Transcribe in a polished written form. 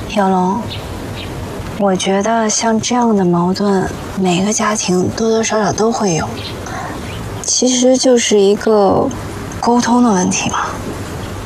小龙，我觉得像这样的矛盾，每个家庭多多少少都会有，其实就是一个沟通的问题嘛。